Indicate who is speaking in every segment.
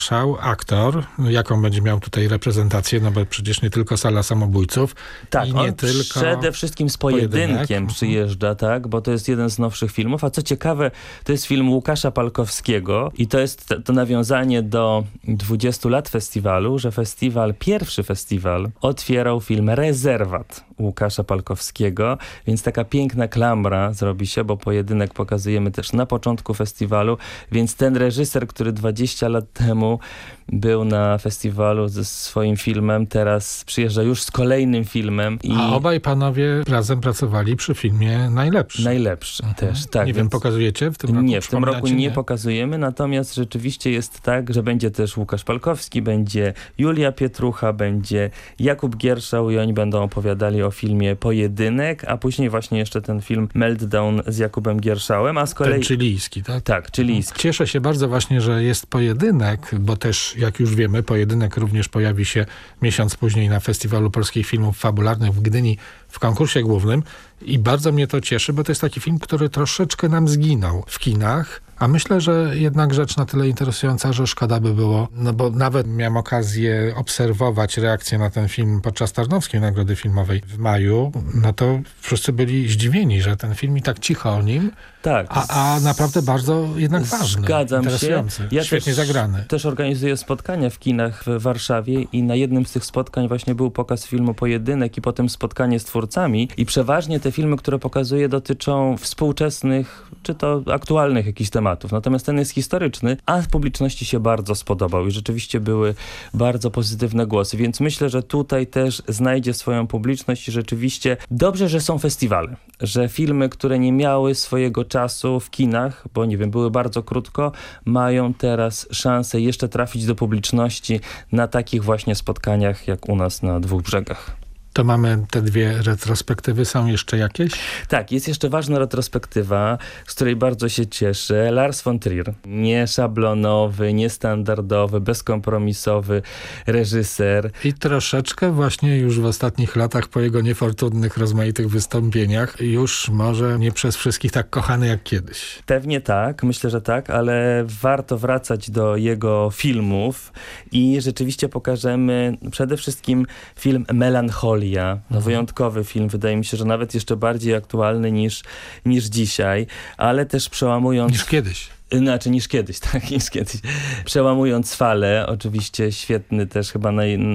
Speaker 1: Szał, aktor, jaką będzie miał tutaj reprezentację, no bo przecież nie tylko Sala Samobójców.
Speaker 2: Tak,
Speaker 1: i nie
Speaker 2: on
Speaker 1: tylko
Speaker 2: przede wszystkim z pojedynkiem przyjeżdża, tak, bo to jest jeden z nowszych filmów, a co ciekawe, to jest film Łukasza Palkowskiego i to jest to nawiązanie do 20 lat festiwalu, że pierwszy festiwal otwierał film Rezerwat Łukasza Palkowskiego, więc taka piękna klamra zrobi się, bo pojedynek pokazujemy też na początku festiwalu, więc ten reżyser, który 20 lat temu był na festiwalu ze swoim filmem, teraz przyjeżdża już z kolejnym filmem.
Speaker 1: A obaj panowie razem pracowali przy filmie Najlepszy.
Speaker 2: Najlepszy też, tak.
Speaker 1: Nie wiem, pokazujecie w tym roku?
Speaker 2: Nie, w tym roku nie pokazujemy, natomiast rzeczywiście jest tak, że będzie też Łukasz Palkowski, będzie Julia Pietrucha, będzie Jakub Gierszał i oni będą opowiadali o filmie Pojedynek, a później właśnie jeszcze ten film Meltdown z Jakubem Gierszałem, a z kolei...
Speaker 1: Ten chilijski, tak?
Speaker 2: Tak, chilijski.
Speaker 1: Cieszę się bardzo właśnie, że jest Pojedynek, bo też, jak już wiemy, Pojedynek również pojawi się miesiąc później na Festiwalu Polskich Filmów Fabularnych w Gdyni w konkursie głównym i bardzo mnie to cieszy, bo to jest taki film, który troszeczkę nam zginął w kinach, a myślę, że jednak rzecz na tyle interesująca, że szkoda by było, no bo nawet miałem okazję obserwować reakcję na ten film podczas Tarnowskiej Nagrody Filmowej w maju, no to wszyscy byli zdziwieni, że ten film i tak cicho o nim,
Speaker 2: tak,
Speaker 1: a naprawdę bardzo jednak ważny,
Speaker 2: zgadzam
Speaker 1: interesujący,
Speaker 2: się. Ja
Speaker 1: świetnie zagrany.
Speaker 2: Też organizuję spotkania w kinach w Warszawie i na jednym z tych spotkań właśnie był pokaz filmu Pojedynek i potem spotkanie z twórcami i przeważnie te filmy, które pokazuję, dotyczą współczesnych czy to aktualnych jakichś tematów. Natomiast ten jest historyczny, a publiczności się bardzo spodobał i rzeczywiście były bardzo pozytywne głosy, więc myślę, że tutaj też znajdzie swoją publiczność i rzeczywiście dobrze, że są festiwale, że filmy, które nie miały swojego czasu w kinach, bo nie wiem, były bardzo krótko, mają teraz szansę jeszcze trafić do publiczności na takich właśnie spotkaniach jak u nas na Dwóch Brzegach.
Speaker 1: To mamy te dwie retrospektywy. Są jeszcze jakieś?
Speaker 2: Tak, jest jeszcze ważna retrospektywa, z której bardzo się cieszę. Lars von Trier. Nieszablonowy, niestandardowy, bezkompromisowy reżyser.
Speaker 1: I troszeczkę właśnie już w ostatnich latach po jego niefortunnych, rozmaitych wystąpieniach już może nie przez wszystkich tak kochany jak kiedyś.
Speaker 2: Pewnie tak, myślę, że tak, ale warto wracać do jego filmów i rzeczywiście pokażemy przede wszystkim film Melancholia. No, wyjątkowy film, wydaje mi się, że nawet jeszcze bardziej aktualny niż dzisiaj, ale też przełamując...
Speaker 1: Niż kiedyś.
Speaker 2: Znaczy niż kiedyś, tak, niż kiedyś. Przełamując falę, oczywiście świetny też, chyba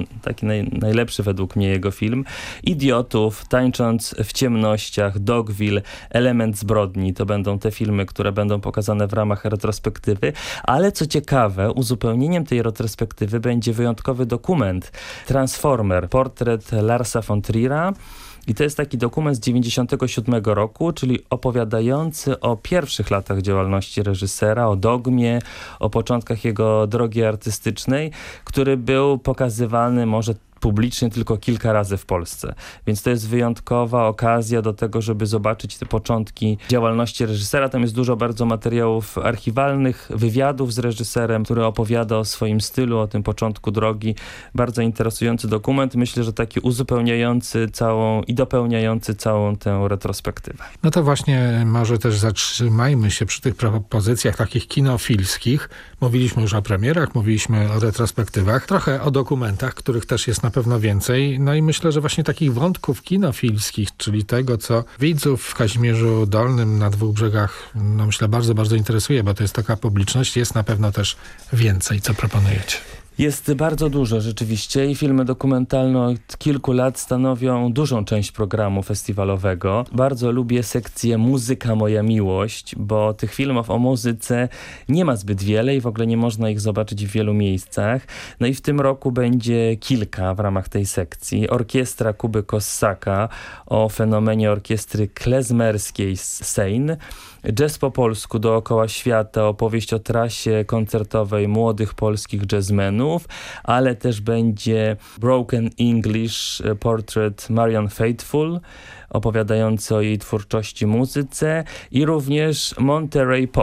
Speaker 2: najlepszy według mnie jego film. Idiotów, Tańcząc w ciemnościach, Dogville, Element zbrodni, to będą te filmy, które będą pokazane w ramach retrospektywy, ale co ciekawe, uzupełnieniem tej retrospektywy będzie wyjątkowy dokument Transformer, portret Larsa von Trier'a. I to jest taki dokument z 1997 roku, czyli opowiadający o pierwszych latach działalności reżysera, o dogmie, o początkach jego drogi artystycznej, który był pokazywany może publicznie tylko kilka razy w Polsce. Więc to jest wyjątkowa okazja do tego, żeby zobaczyć te początki działalności reżysera. Tam jest dużo bardzo materiałów archiwalnych, wywiadów z reżyserem, który opowiada o swoim stylu, o tym początku drogi. Bardzo interesujący dokument. Myślę, że taki uzupełniający i dopełniający całą tę retrospektywę.
Speaker 1: No to właśnie może też zatrzymajmy się przy tych propozycjach takich kinofilskich. Mówiliśmy już o premierach, mówiliśmy o retrospektywach, trochę o dokumentach, których też jest na pewno więcej. No i myślę, że właśnie takich wątków kinofilskich, czyli tego, co widzów w Kazimierzu Dolnym na Dwóch Brzegach, no myślę, bardzo, bardzo interesuje, bo to jest taka publiczność, jest na pewno też więcej. Co proponujecie?
Speaker 2: Jest bardzo dużo rzeczywiście i filmy dokumentalne od kilku lat stanowią dużą część programu festiwalowego. Bardzo lubię sekcję Muzyka moja miłość, bo tych filmów o muzyce nie ma zbyt wiele i w ogóle nie można ich zobaczyć w wielu miejscach. No i w tym roku będzie kilka w ramach tej sekcji. Orkiestra Kuby Kossaka o fenomenie orkiestry klezmerskiej Sejn. Jazz po polsku dookoła świata, opowieść o trasie koncertowej młodych polskich jazzmenów, ale też będzie Broken English Portrait Marianne Faithfull, opowiadający o jej twórczości muzyce i również Monterey Pop,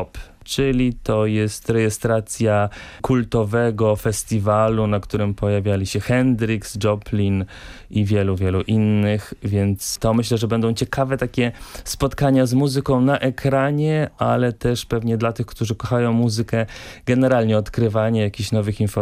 Speaker 2: czyli to jest rejestracja kultowego festiwalu, na którym pojawiali się Hendrix, Joplin i wielu, wielu innych, więc to myślę, że będą ciekawe takie spotkania z muzyką na ekranie, ale też pewnie dla tych, którzy kochają muzykę, generalnie odkrywanie jakichś nowych informacji